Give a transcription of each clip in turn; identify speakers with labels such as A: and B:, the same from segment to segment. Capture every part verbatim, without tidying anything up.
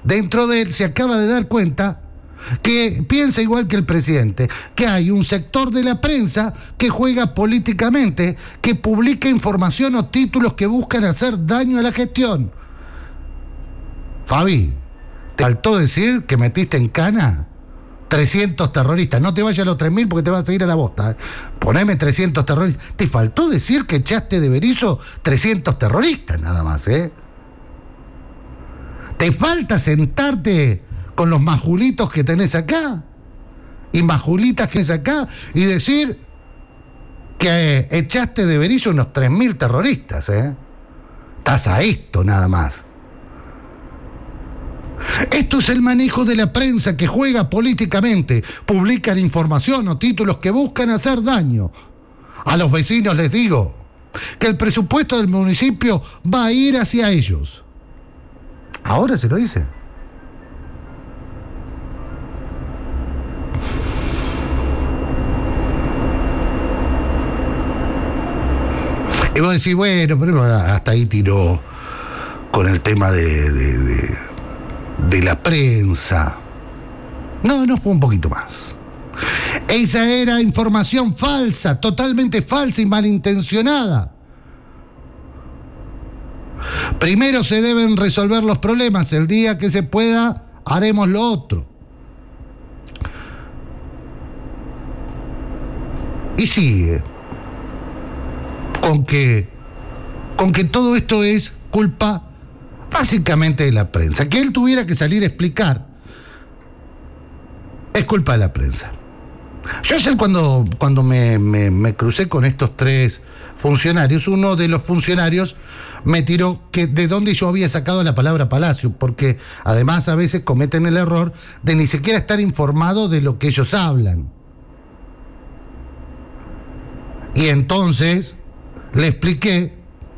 A: dentro de él se acaba de dar cuenta que piensa igual que el presidente, que hay un sector de la prensa que juega políticamente, que publica información o títulos que buscan hacer daño a la gestión. Fabi, te faltó decir que metiste en cana trescientos terroristas. No te vayas a los tres mil porque te vas a ir a la bosta. ¿eh? Poneme trescientos terroristas. Te faltó decir que echaste de Berizzo trescientos terroristas nada más, ¿eh? Te falta sentarte con los majulitos que tenés acá y majulitas que tenés acá y decir que echaste de Berizzo unos tres mil terroristas, ¿eh? Estás a esto nada más. Esto es el manejo de la prensa que juega políticamente, publican información o títulos que buscan hacer daño. A los vecinos les digo que el presupuesto del municipio va a ir hacia ellos. Ahora se lo dice. Y vos decís, bueno, pero hasta ahí tiró con el tema de, de, de, de la prensa. No, no, fue un poquito más. Esa era información falsa, totalmente falsa y malintencionada. Primero se deben resolver los problemas, el día que se pueda haremos lo otro. Y sigue con que, con que todo esto es culpa básicamente de la prensa. Que él tuviera que salir a explicar es culpa de la prensa. Yo ayer cuando, cuando me, me, me crucé con estos tres funcionarios, uno de los funcionarios me tiró que de dónde yo había sacado la palabra palacio, porque además a veces cometen el error de ni siquiera estar informado de lo que ellos hablan. Y entonces le expliqué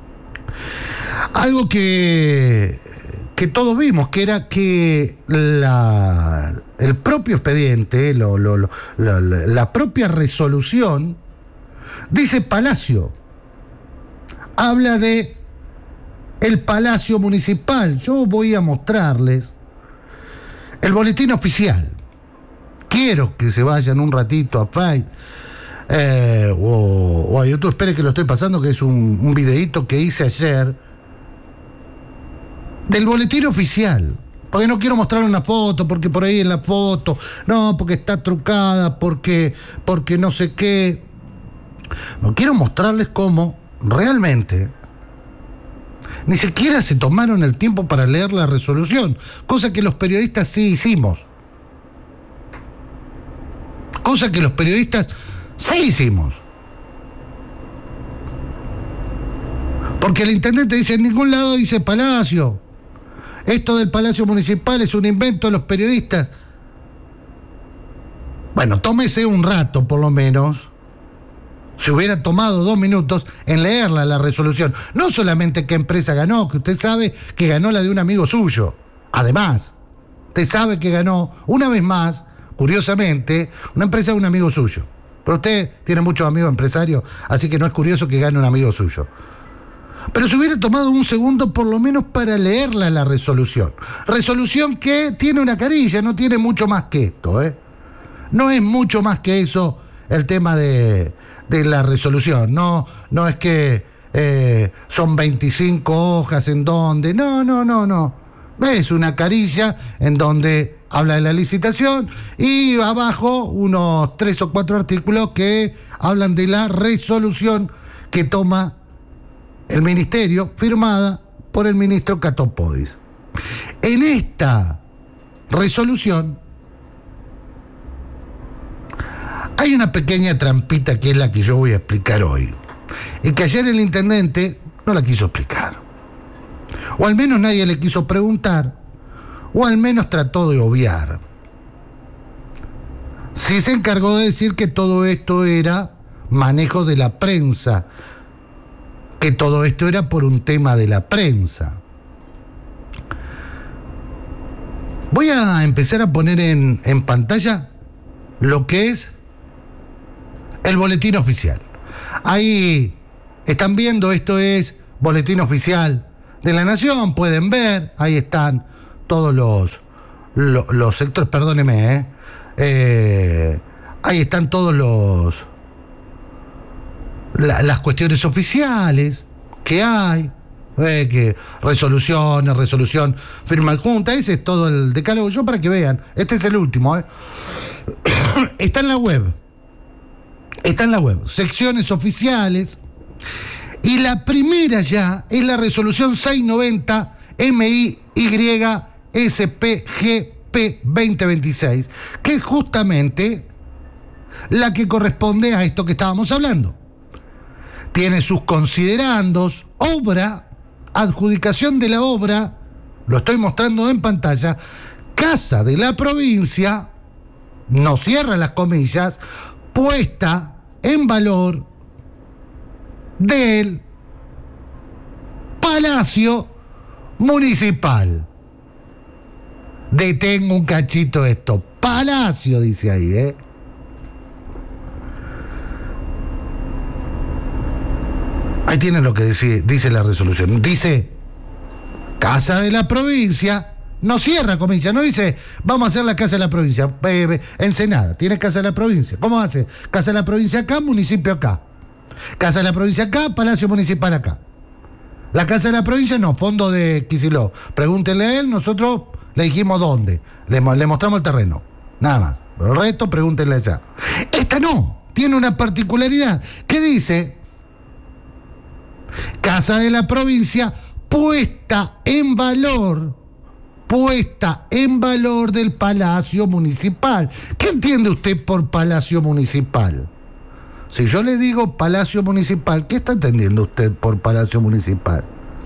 A: algo que, que todos vimos, que era que la, el propio expediente, lo, lo, lo, la, la propia resolución, dice Palacio. Habla de el Palacio Municipal. Yo voy a mostrarles el boletín oficial. Quiero que se vayan un ratito a Fight. Eh, o, o a YouTube, espere que lo estoy pasando, que es un, un videíto que hice ayer del boletín oficial, porque no quiero mostrar una foto, porque por ahí en la foto, no, porque está trucada, porque, porque no sé qué. No quiero mostrarles cómo realmente ni siquiera se tomaron el tiempo para leer la resolución, cosa que los periodistas sí hicimos. Cosa que los periodistas sí hicimos. Porque el intendente dice, en ningún lado dice Palacio. Esto del Palacio Municipal es un invento de los periodistas. Bueno, tómese un rato por lo menos. Se hubiera tomado dos minutos en leerla la resolución. No solamente qué empresa ganó, que usted sabe que ganó la de un amigo suyo. Además, usted sabe que ganó, una vez más, curiosamente, una empresa de un amigo suyo. Pero usted tiene muchos amigos empresarios, así que no es curioso que gane un amigo suyo. Pero se hubiera tomado un segundo por lo menos para leerla la resolución. Resolución que tiene una carilla, no tiene mucho más que esto, ¿eh? No es mucho más que eso el tema de, de la resolución. No, no es que eh, son veinticinco hojas en donde... No, no, no, no. Es una carilla en donde habla de la licitación y abajo unos tres o cuatro artículos que hablan de la resolución que toma el ministerio, firmada por el ministro Catopodis. En esta resolución hay una pequeña trampita que es la que yo voy a explicar hoy, y que ayer el intendente no la quiso explicar, o al menos nadie le quiso preguntar, o al menos trató de obviar. Sí se encargó de decir que todo esto era manejo de la prensa, que todo esto era por un tema de la prensa. Voy a empezar a poner en, en pantalla lo que es el boletín oficial. Ahí están viendo, esto es boletín oficial de la Nación, pueden ver, ahí están todos los, los, los sectores, perdóneme, ¿eh? Eh, ahí están todos los la, las cuestiones oficiales que hay, eh, que resoluciones, resolución, firma junta, ese es todo el decálogo. Yo para que vean, este es el último, ¿eh? Está en la web, está en la web, secciones oficiales, y la primera ya es la resolución seiscientos noventa M I Y S P G P veinte veintiséis, que es justamente la que corresponde a esto que estábamos hablando. Tiene sus considerandos, obra, adjudicación de la obra, lo estoy mostrando en pantalla, Casa de la Provincia, no cierra las comillas, puesta en valor del Palacio Municipal. Detengo un cachito esto. Palacio, dice ahí, ¿eh? Ahí tienen lo que dice, dice la resolución. Dice, Casa de la Provincia, no cierra comillas, no dice, vamos a hacer la Casa de la Provincia. Eh, Ensenada, tiene Casa de la Provincia. ¿Cómo hace? Casa de la Provincia acá, municipio acá. Casa de la Provincia acá, Palacio Municipal acá. La Casa de la Provincia no, fondo de Kicillof. Pregúntenle a él, nosotros le dijimos dónde. Le, le mostramos el terreno. Nada más. Pero el resto, pregúntenle allá. Esta no, tiene una particularidad. ¿Qué dice? Casa de la Provincia puesta en valor, puesta en valor del Palacio Municipal. ¿Qué entiende usted por Palacio Municipal? Si yo le digo Palacio Municipal, ¿qué está entendiendo usted por Palacio Municipal?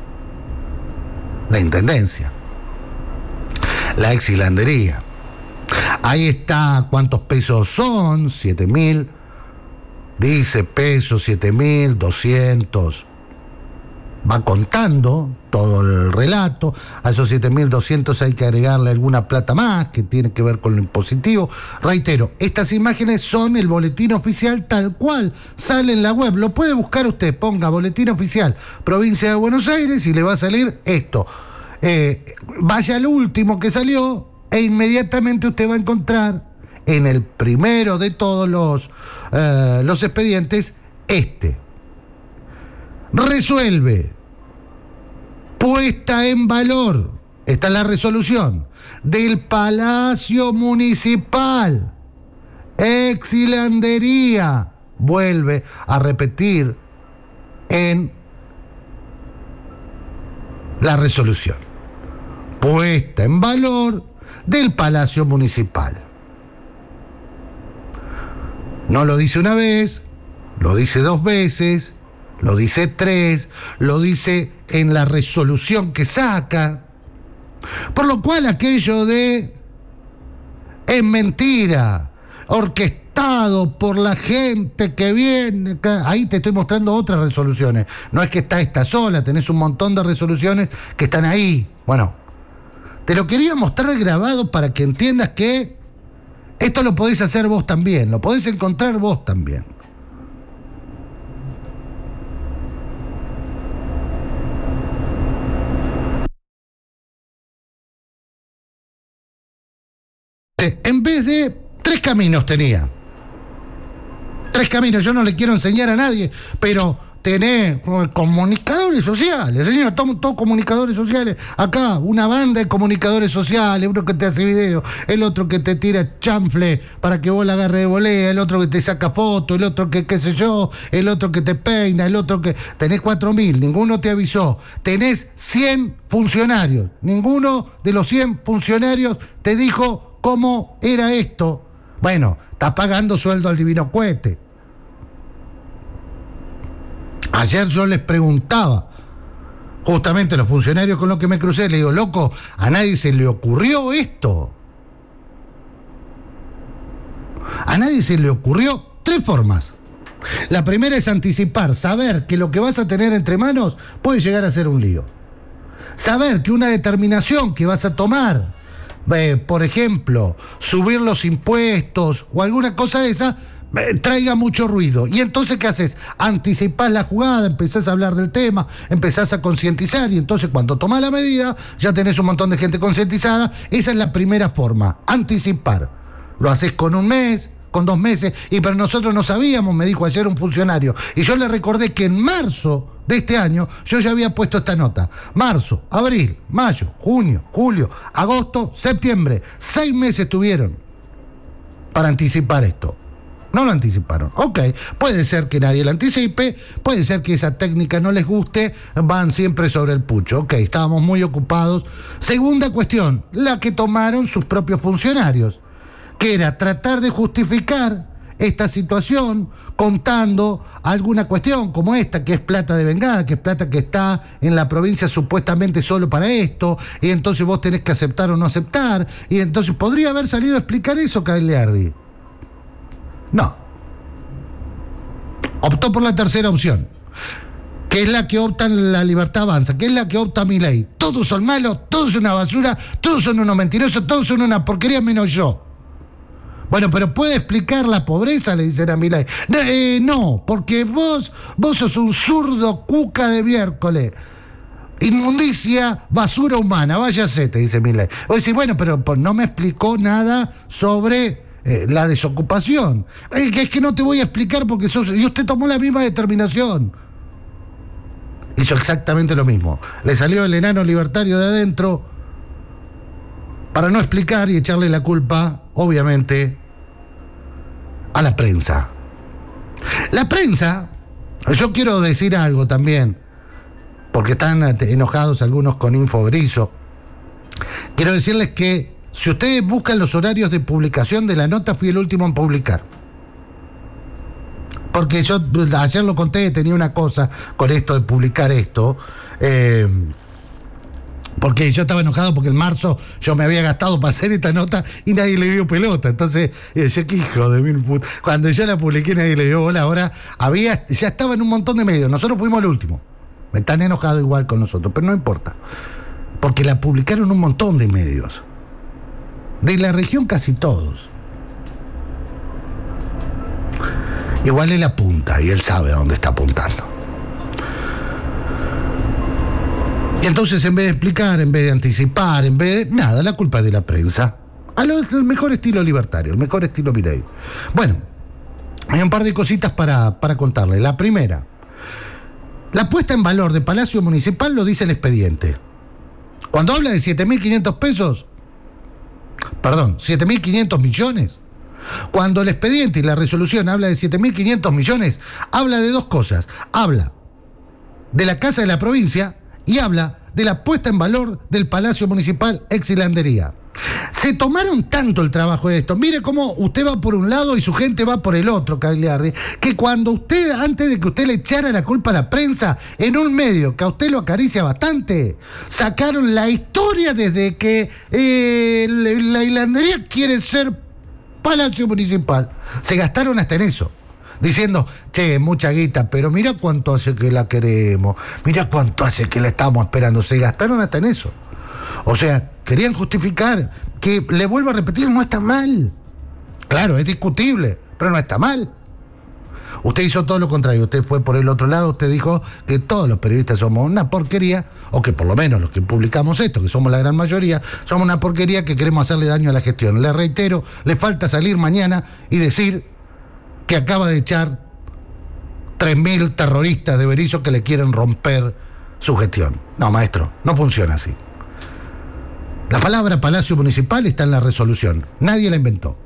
A: La Intendencia. La exilandería. Ahí está cuántos pesos son, siete mil, dice pesos, siete mil, doscientos. Va contando todo el relato. A esos siete mil doscientos hay que agregarle alguna plata más que tiene que ver con lo impositivo. Reitero, estas imágenes son el boletín oficial tal cual sale en la web. Lo puede buscar usted, ponga boletín oficial Provincia de Buenos Aires y le va a salir esto. Eh, vaya al último que salió e inmediatamente usted va a encontrar en el primero de todos los, eh, los expedientes este. Resuelve, puesta en valor, esta es la resolución, del Palacio Municipal, exilandería, vuelve a repetir en la resolución, puesta en valor del Palacio Municipal. No lo dice una vez, lo dice dos veces, lo dice tres, lo dice en la resolución que saca. Por lo cual aquello de es mentira, orquestado por la gente que viene, ahí te estoy mostrando otras resoluciones. No es que está esta sola, tenés un montón de resoluciones que están ahí. Bueno, te lo quería mostrar grabado para que entiendas que esto lo podés hacer vos también, lo podés encontrar vos también. En vez de tres caminos tenía. Tres caminos, yo no le quiero enseñar a nadie, pero tenés comunicadores sociales, señor, todos, todos comunicadores sociales. Acá, una banda de comunicadores sociales, uno que te hace video, el otro que te tira chanfle para que vos la agarres de volea, el otro que te saca foto, el otro que qué sé yo, el otro que te peina, el otro que... Tenés cuatro mil, ninguno te avisó. Tenés cien funcionarios, ninguno de los cien funcionarios te dijo cómo era esto. Bueno, estás pagando sueldo al divino cohete. Ayer yo les preguntaba, justamente a los funcionarios con los que me crucé, le digo, loco, a nadie se le ocurrió esto. A nadie se le ocurrió tres formas. La primera es anticipar, saber que lo que vas a tener entre manos puede llegar a ser un lío. Saber que una determinación que vas a tomar, Eh, por ejemplo, subir los impuestos o alguna cosa de esa, eh, traiga mucho ruido. Y entonces, ¿qué haces? Anticipás la jugada, empezás a hablar del tema, empezás a concientizar, y entonces cuando tomás la medida, ya tenés un montón de gente concientizada. Esa es la primera forma, anticipar. Lo haces con un mes, con dos meses, y pero nosotros no sabíamos, me dijo ayer un funcionario, y yo le recordé que en marzo de este año yo ya había puesto esta nota. Marzo, abril, mayo, junio, julio, agosto, septiembre, seis meses tuvieron para anticipar esto. No lo anticiparon. Ok, puede ser que nadie lo anticipe, puede ser que esa técnica no les guste, van siempre sobre el pucho. Ok, estábamos muy ocupados. Segunda cuestión, la que tomaron sus propios funcionarios, que era tratar de justificar esta situación contando alguna cuestión como esta, que es plata de vengada, que es plata que está en la provincia supuestamente solo para esto, y entonces vos tenés que aceptar o no aceptar, y entonces podría haber salido a explicar eso Cagliardi. No. Optó por la tercera opción, que es la que opta La Libertad Avanza, que es la que opta Milei. Todos son malos, todos son una basura, todos son unos mentirosos, todos son una porquería menos yo. Bueno, pero ¿puede explicar la pobreza? Le dicen a Milei. No, eh, no, porque vos, vos sos un zurdo cuca de miércoles. Inmundicia, basura humana, váyase, te dice Milei. Vos decís, bueno, pero pues, no me explicó nada sobre eh, la desocupación. Es que, es que no te voy a explicar porque sos... Y usted tomó la misma determinación. Hizo exactamente lo mismo. Le salió el enano libertario de adentro para no explicar y echarle la culpa, obviamente, a la prensa. La prensa, yo quiero decir algo también, porque están enojados algunos con Infogriso. Quiero decirles que si ustedes buscan los horarios de publicación de la nota, fui el último en publicar. Porque yo ayer lo conté, tenía una cosa con esto de publicar esto. Eh, porque yo estaba enojado porque en marzo yo me había gastado para hacer esta nota y nadie le dio pelota. Entonces, yo, qué hijo de mil putas. Cuando yo la publiqué, nadie le dio bola. Ahora había, ya estaba en un montón de medios. Nosotros fuimos el último. Me están enojados igual con nosotros, pero no importa. Porque la publicaron un montón de medios. De la región casi todos. Igual él apunta y él sabe a dónde está apuntando. Y entonces, en vez de explicar, en vez de anticipar, en vez de... Nada, la culpa es de la prensa. A lo, el mejor estilo libertario, el mejor estilo Milei. Bueno, hay un par de cositas para, para contarle. La primera, la puesta en valor de Palacio Municipal lo dice el expediente. Cuando habla de siete mil quinientos pesos, perdón, siete mil quinientos millones, cuando el expediente y la resolución habla de siete mil quinientos millones, habla de dos cosas. Habla de la Casa de la Provincia y habla de la puesta en valor del Palacio Municipal ex Hilandería. Se tomaron tanto el trabajo de esto. Mire cómo usted va por un lado y su gente va por el otro, Cagliardi, que cuando usted, antes de que usted le echara la culpa a la prensa, en un medio que a usted lo acaricia bastante, sacaron la historia desde que eh, la Hilandería quiere ser Palacio Municipal. Se gastaron hasta en eso, diciendo, che, mucha guita, pero mira cuánto hace que la queremos, mira cuánto hace que la estamos esperando. Se gastaron hasta en eso. O sea, querían justificar que, le vuelvo a repetir, no está mal. Claro, es discutible, pero no está mal. Usted hizo todo lo contrario, usted fue por el otro lado, usted dijo que todos los periodistas somos una porquería, o que por lo menos los que publicamos esto, que somos la gran mayoría, somos una porquería que queremos hacerle daño a la gestión. Le reitero, le falta salir mañana y decir que acaba de echar tres mil terroristas de Berisso que le quieren romper su gestión. No, maestro, no funciona así. La palabra Palacio Municipal está en la resolución. Nadie la inventó.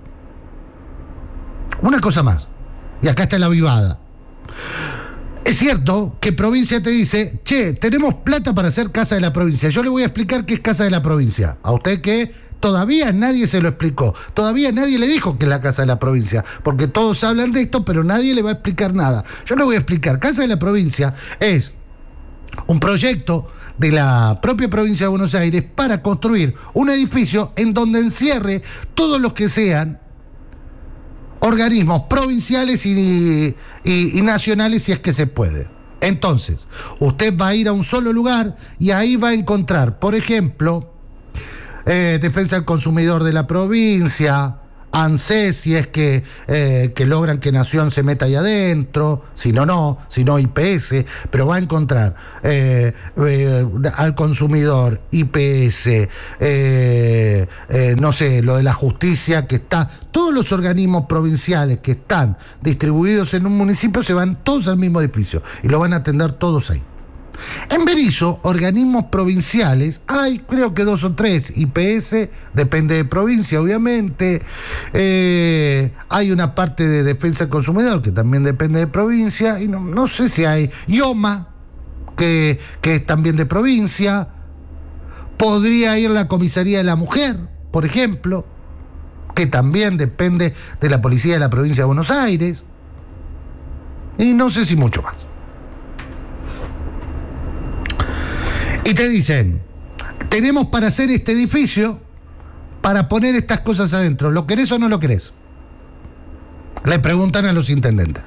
A: Una cosa más. Y acá está la vivada. Es cierto que provincia te dice, che, tenemos plata para hacer Casa de la Provincia. Yo le voy a explicar qué es Casa de la Provincia. A usted que todavía nadie se lo explicó. Todavía nadie le dijo que es la Casa de la Provincia. Porque todos hablan de esto, pero nadie le va a explicar nada. Yo le voy a explicar. Casa de la Provincia es un proyecto de la propia provincia de Buenos Aires para construir un edificio en donde encierre todos los que sean organismos provinciales y, y, y nacionales, si es que se puede. Entonces, usted va a ir a un solo lugar y ahí va a encontrar, por ejemplo, eh, defensa del consumidor de la provincia, ANSES, si es que, eh, que logran que Nación se meta ahí adentro, si no, no, si no I P S, pero va a encontrar eh, eh, al consumidor, I P S, eh, eh, no sé, lo de la justicia que está, todos los organismos provinciales que están distribuidos en un municipio se van todos al mismo edificio y lo van a atender todos ahí. En Berisso, organismos provinciales, hay creo que dos o tres, I P S, depende de provincia obviamente, eh, hay una parte de defensa del consumidor que también depende de provincia, y no, no sé si hay IOMA, que, que es también de provincia, podría ir la comisaría de la mujer, por ejemplo, que también depende de la policía de la provincia de Buenos Aires, y no sé si mucho más. Y te dicen, tenemos para hacer este edificio, para poner estas cosas adentro. ¿Lo querés o no lo querés? Le preguntan a los intendentes.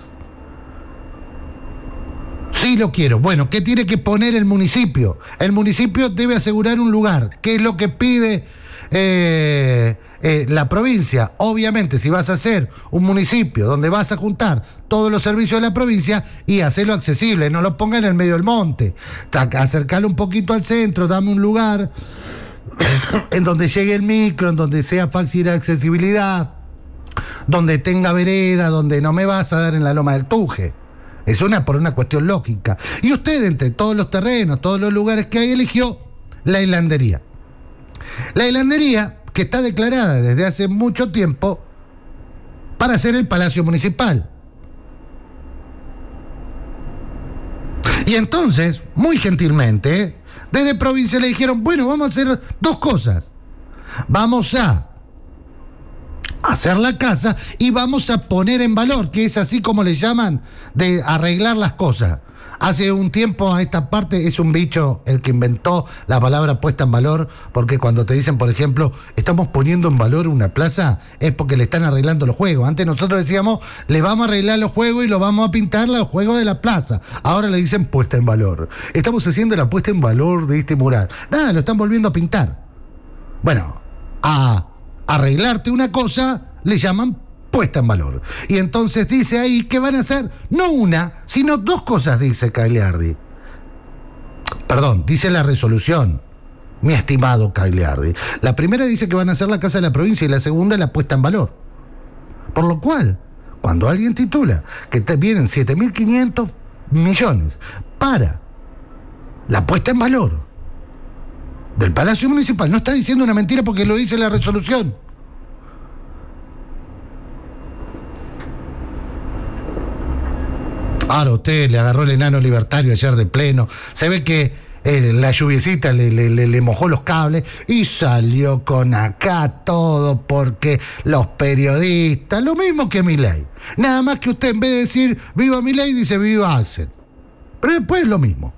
A: Sí, lo quiero. Bueno, ¿qué tiene que poner el municipio? El municipio debe asegurar un lugar. ¿Qué es lo que pide eh, eh, la provincia? Obviamente, si vas a hacer un municipio donde vas a juntar todos los servicios de la provincia, y hacerlo accesible, no lo pongan en el medio del monte, acercarlo un poquito al centro, dame un lugar en donde llegue el micro, en donde sea fácil de accesibilidad, donde tenga vereda, donde no me vas a dar en la loma del Tuje. Es una por una cuestión lógica. Y usted, entre todos los terrenos, todos los lugares que hay, eligió la hilandería. La hilandería, que está declarada desde hace mucho tiempo para ser el Palacio Municipal. Y entonces, muy gentilmente, desde provincia le dijeron, bueno, vamos a hacer dos cosas. Vamos a hacer la casa y vamos a poner en valor, que es así como le llaman, de arreglar las cosas. Hace un tiempo a esta parte es un bicho el que inventó la palabra puesta en valor, porque cuando te dicen, por ejemplo, estamos poniendo en valor una plaza, es porque le están arreglando los juegos. Antes nosotros decíamos, le vamos a arreglar los juegos y lo vamos a pintar los juegos de la plaza. Ahora le dicen puesta en valor. Estamos haciendo la puesta en valor de este mural. Nada, lo están volviendo a pintar. Bueno, a arreglarte una cosa le llaman puesta en valor. Y entonces dice ahí que van a hacer no una, sino dos cosas, dice Cagliardi. Perdón, dice la resolución, mi estimado Cagliardi. La primera dice que van a hacer la casa de la provincia y la segunda la puesta en valor. Por lo cual, cuando alguien titula que te vienen siete mil quinientos millones para la puesta en valor del Palacio Municipal, no está diciendo una mentira porque lo dice la resolución. Ahora usted le agarró el enano libertario ayer de pleno. Se ve que eh, la lluviecita le, le, le, le mojó los cables y salió con acá todo porque los periodistas, lo mismo que Milei. Nada más que usted en vez de decir viva Milei dice viva Axel. Pero después es lo mismo.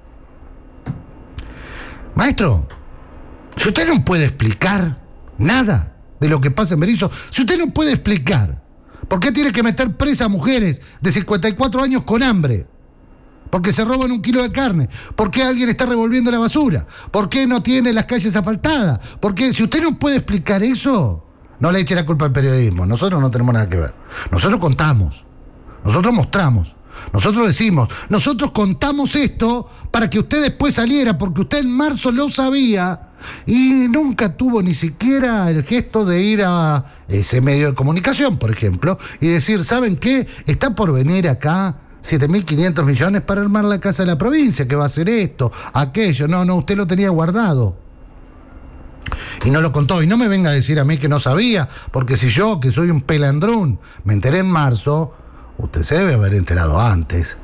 A: Maestro, si usted no puede explicar nada de lo que pasa en Berisso, si usted no puede explicar ¿por qué tiene que meter presa a mujeres de cincuenta y cuatro años con hambre? Porque se roban un kilo de carne. ¿Por qué alguien está revolviendo la basura? ¿Por qué no tiene las calles asfaltadas? Porque si usted no puede explicar eso, no le eche la culpa al periodismo. Nosotros no tenemos nada que ver. Nosotros contamos. Nosotros mostramos. Nosotros decimos. Nosotros contamos esto para que usted después saliera, porque usted en marzo lo sabía y nunca tuvo ni siquiera el gesto de ir a ese medio de comunicación, por ejemplo, y decir, ¿saben qué? Está por venir acá siete mil quinientos millones para armar la casa de la provincia, que va a hacer esto, aquello. No, no, usted lo tenía guardado y no lo contó. Y no me venga a decir a mí que no sabía, porque si yo, que soy un pelandrón, me enteré en marzo, usted se debe haber enterado antes.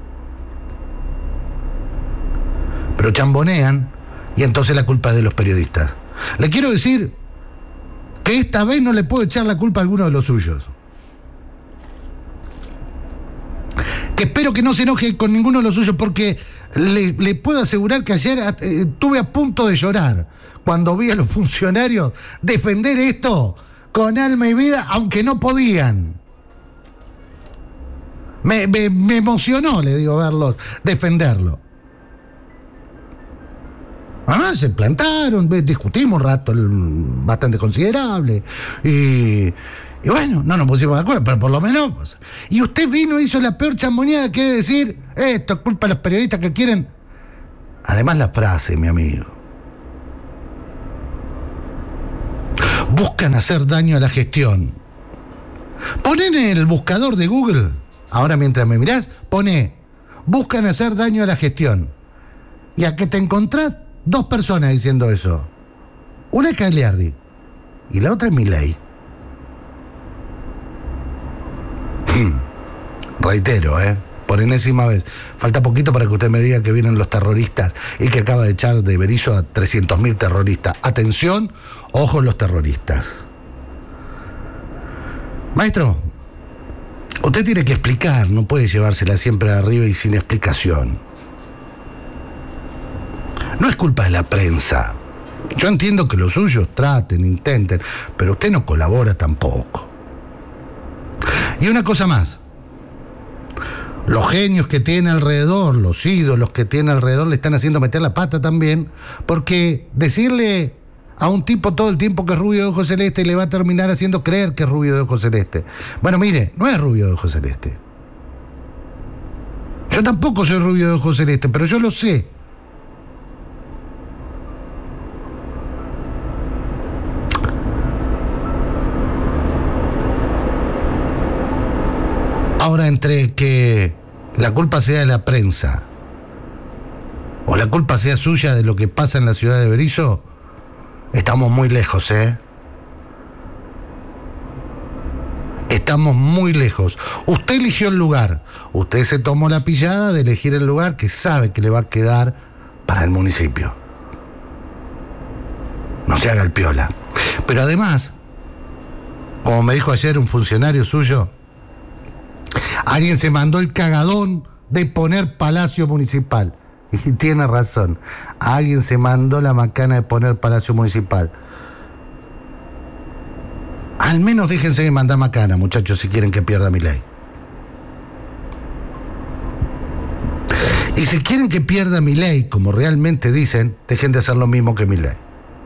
A: Pero chambonean. Y entonces la culpa es de los periodistas. Le quiero decir que esta vez no le puedo echar la culpa a alguno de los suyos. Que espero que no se enoje con ninguno de los suyos, porque le, le puedo asegurar que ayer eh, estuve a punto de llorar cuando vi a los funcionarios defender esto con alma y vida, aunque no podían. Me, me, me emocionó, le digo, verlos defenderlo. Además se plantaron, discutimos un rato bastante considerable y, Y bueno, no nos pusimos de acuerdo, pero por lo menos... Y usted vino y hizo la peor chamboneada que es decir, esto es culpa de los periodistas que quieren... Además la frase, mi amigo. Buscan hacer daño a la gestión. Ponen en el buscador de Google, ahora mientras me mirás, pone, buscan hacer daño a la gestión. Y a que te encontrás dos personas diciendo eso. Una es Cagliardi y la otra es Milei. Reitero, ¿eh? Por enésima vez. Falta poquito para que usted me diga que vienen los terroristas y que acaba de echar de Berizzo a trescientos mil terroristas. Atención, ojo los terroristas. Maestro, usted tiene que explicar, no puede llevársela siempre arriba y sin explicación. No es culpa de la prensa. Yo entiendo que los suyos traten, intenten, pero usted no colabora tampoco. Y una cosa más. Los genios que tiene alrededor, los ídolos que tiene alrededor, le están haciendo meter la pata también, porque decirle a un tipo todo el tiempo que es rubio de ojos celeste le va a terminar haciendo creer que es rubio de ojos celeste. Bueno, mire, no es rubio de ojos celeste. Yo tampoco soy rubio de ojos celeste, pero yo lo sé. Ahora, entre que la culpa sea de la prensa o la culpa sea suya de lo que pasa en la ciudad de Berizzo, estamos muy lejos, ¿eh? Estamos muy lejos. Usted eligió el lugar. Usted se tomó la pillada de elegir el lugar que sabe que le va a quedar para el municipio. No se haga el piola. Pero además, como me dijo ayer un funcionario suyo, alguien se mandó el cagadón de poner Palacio Municipal. Y tiene razón. Alguien se mandó la macana de poner Palacio Municipal. Al menos déjense de mandar macana, muchachos, si quieren que pierda Milei. Y si quieren que pierda Milei, como realmente dicen, dejen de hacer lo mismo que Milei.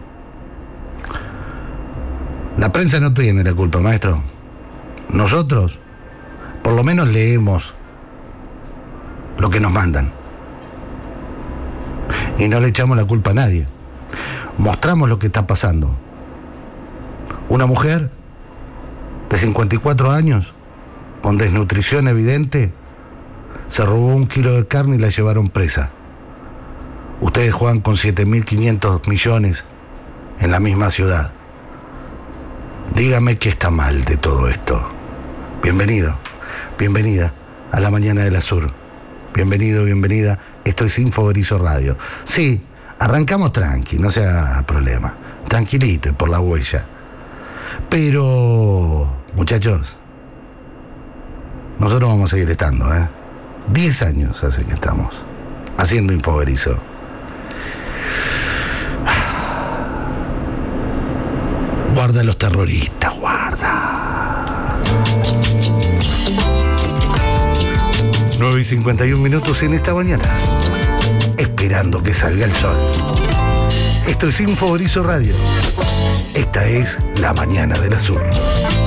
A: La prensa no tiene la culpa, maestro. Nosotros por lo menos leemos lo que nos mandan. Y no le echamos la culpa a nadie. Mostramos lo que está pasando. Una mujer de cincuenta y cuatro años, con desnutrición evidente, se robó un kilo de carne y la llevaron presa. Ustedes juegan con siete mil quinientos millones en la misma ciudad. Dígame qué está mal de todo esto. Bienvenido. Bienvenida a la mañana de la Sur. Bienvenido, bienvenida. Esto es Info Berizzo Radio. Sí, arrancamos tranqui, no sea problema. Tranquilito y por la huella. Pero, muchachos, nosotros vamos a seguir estando, ¿eh? Diez años hace que estamos haciendo Info Berizzo. Guarda a los terroristas, guarda. nueve y cincuenta y un minutos en esta mañana, esperando que salga el sol. Esto es Info Berizzo Radio. Esta es la mañana del Sur.